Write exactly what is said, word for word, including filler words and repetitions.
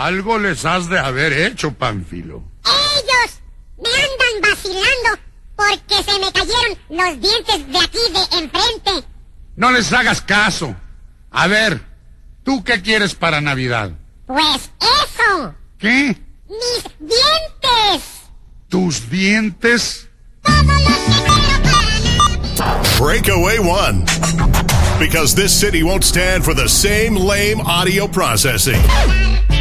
Algo les has de haber hecho, Pánfilo. Ellos me andan vacilando porque se me cayeron los dientes de aquí de enfrente. No les hagas caso. A ver, ¿tú qué quieres para Navidad? Pues eso. ¿Qué? Mis dientes. ¿Tus dientes? Breakaway One. Because this city won't stand for the same lame audio processing.